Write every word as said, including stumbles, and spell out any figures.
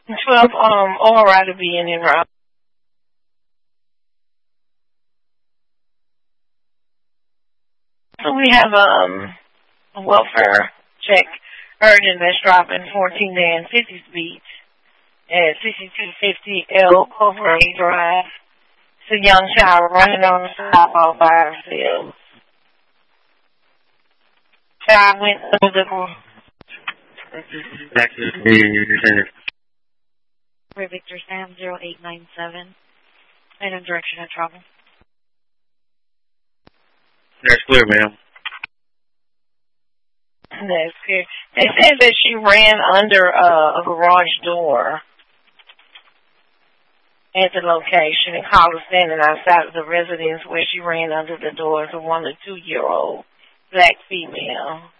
twelve, um, all right to be in route. So we have, um, a welfare check urgent that's dropping fourteen day and fifty speed at sixty-two fifty L Covray Drive. It's a young child running on the sidewalk by herself. Child went under the For Victor Sam zero eight nine seven. And in direction of travel. That's clear, ma'am. That's good. They said that she ran under uh, a garage door at the location, and caller standing outside of the residence where she ran under the door is a one to two year old black female.